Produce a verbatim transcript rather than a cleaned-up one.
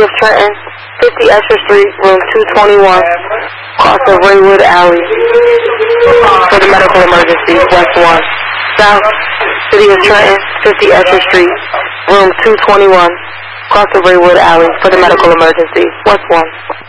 West Trenton, fifty Esher Street, room two twenty-one, cross of Raywood Alley, for the medical emergency, West one. South, City of Trenton, fifty Esher Street, room two twenty-one, cross of Raywood Alley, for the medical emergency, West one.